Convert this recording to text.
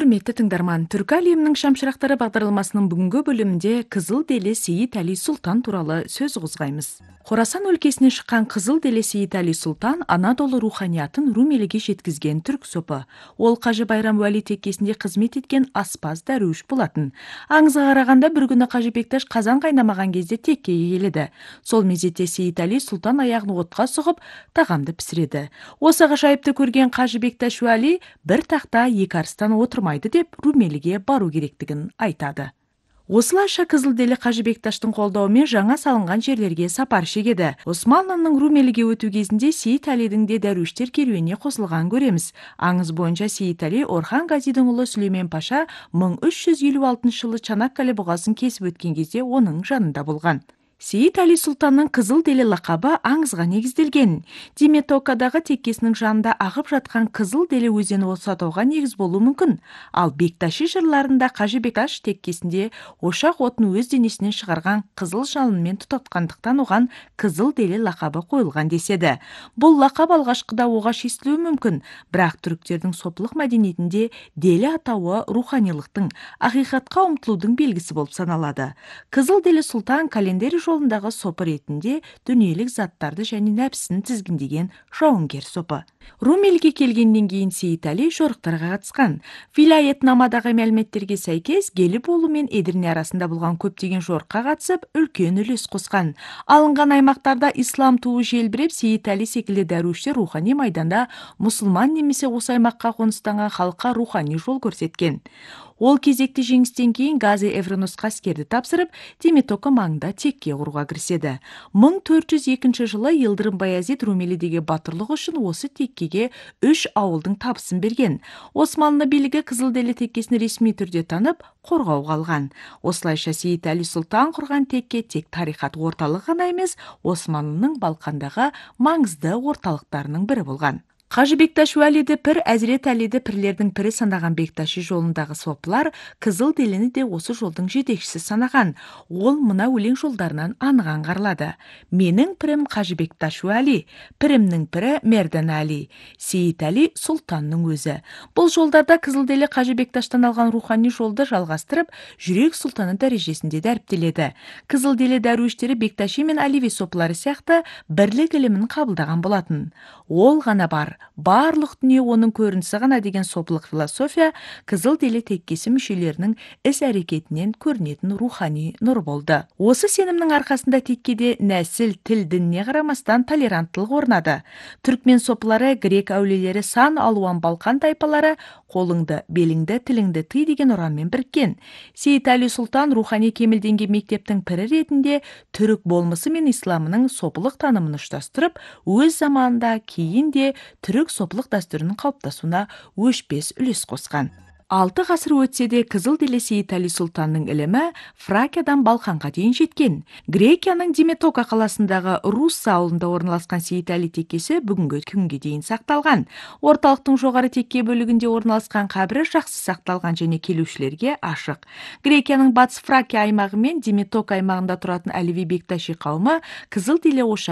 Құрметті тыңдарман, Түркі әлемінің шамшырақтары бағдарламасының бүгінгі бөлімінде Қызыл Деле Сейит Әли Сұлтан туралы сөз қозғаймыз. Хорасан өлкесінен шыққан Қызыл Деле Сейит Әли Сұлтан Анадолы руханиятын Рум еліге жеткізген түрк сопы. Ол Қажы Байрам Уәли теккесінде қызмет еткен аспаз дәруіш болатын. Аңызға қарағанда бір күні Қажы Бекташ қазан қайнамаған кезде теккеге келеді. Сол мезетте Сейит Әли Сұлтан аяғын отқа сұғып, тағамды пісіреді. Осы ғажайыпты көрген Қажы Бекташ Уәли бір тақта екі арыстан отырмайды деп Рум еліге бару керектігін айтады. Осылайша Қызыл Деле Қажы Бекташтың қолдауымен жаңа салынған жерлерге сапар шегеді. Османлының Рум еліге өту кезінде Сейит Әлидің де дәруіштер керуеніне қосылған көреміз. Аңыз бойынша Сейит Әли Орхан Газидің ұлы Сүлеймен Паша 1356 жылы Чанаккале бұғасын кесіп өткен кезде оның жанында болған. Сейит Әли Сұлтанның Қызыл Деле лақабы аңызға негізделген. Диметокадағы теккесінің жанында ағып жатқан Қызыл Деле өзені осы атауға негіз болуы мүмкін. Ал Бекташи жырларында Қажы Бекташ теккесінде ошақ отын өз денесінен шығарған қызыл жалынмен тұтатқандықтан оған Қызыл Деле лақабы қойылған деседі. Бұл лақап алғашқыда оғаш естілуі мүмкін, бірақ түріктердің сопылық мәдениетінде Деле атауы руханилықтың, ақиқатқа ұмтылудың белгісі болып саналады. Қызыл Деле Сұлтан календарь жолындағы сопы ретінде дүниелік заттарды және нәпсін тізгіндеген жауынгер сопы. Рум елге келгеннен кейін Сейит Әли жорықтарға қатысқан. Вилаетнамадағы мәліметтерге сәйкес, Гелиболу мен Эдирне арасында болған көптеген жорыққа қатысып, үлкен үлес қосқан. Алынған аймақтарда ислам туы желбіреп, Сейит Әли секілді дәруіштер рухани майданда мұсылман немесе осы аймаққа қоныстанған халыққа рухани жол көрсеткен. Ол кезекті жеңістен кейін Гази Эвроносқа әскерді тапсырып, Диметока маңында текке құруға кіріседі. 1402 жылы Йылдырым Баязид Рум еліндегі батырлығы үшін осы теккеге 3 ауылдың табысын берген. Османлы билігі Қызыл Деле теккесін ресми түрде танып, қорғауға алған. Осылайша Сейит Әли Сұлтан құрған текке тек тарихат орталығы ғана емес, Османлының Балқандағы маңызды орталықтарының бірі болған. Қажы Бекташ Уәлиді пір, Әзірет Әлиді пірлердің пірі санаған Бекташи жолындағы сопылар Қызыл Делені де осы жолдың жетекшісі санаған. Ол мына өлең жолдарынан анық аңғарылады. Менің пірім Қажы Бекташ Уәли, пірімнің пірі Мердан Әли, Сейит Әли Сұлтанның өзі. Бұл жолдарда Қызыл Деле Қажы Бекташтан алған рухани жолды жалғастырып, жүрек сұлтаны дәрежесінде дәріптеледі. Қызыл Деле дәруіштері Бекташи мен Әливи сопылары сияқты бірлік ілімін қабылдаған болатын. Ол ғана бар. Барлық дүние оның көрінісі ғана деген сопылық философия Қызыл Деле теккесі мүшелерінің іс-әрекетінен көрінетін рухани нұр болды. Осы сенімнің арқасында теккеде нәсіл, тіл, дініне қарамастан толеранттылық орнады. Түркмен сопылары, грек әулиелері, сан алуан Балқан тайпалары қолыңды, беліңді, тіліңді тый деген ұранмен біріккен. Сейит Әли Сұлтан рухани кемелденген мектептің пірі ретінде түрік болмысы мен исламының сопылық танымын ұштастырып, өз заманында кейін де түрік сопылық дәстүрінің қалыптасуына өшпес үлес қосқан. 6 ғасыр өтсе де Қызыл Деле Сейит Әли Сұлтанның ілімі Фракиядан Балқанға дейін жеткен. Грекияның Диметока қаласындағы Русса ауылында орналасқан Сейит Әли теккесі бүгінгі күнге дейін сақталған. Орталықтың жоғары текке бөлігінде орналасқан қабірі жақсы сақталған және келушілерге ашық. Грекияның батыс Фракия аймағы мен Диметока аймағында тұратын Әлеви Бекташи қауымы Қызыл Деле ошағы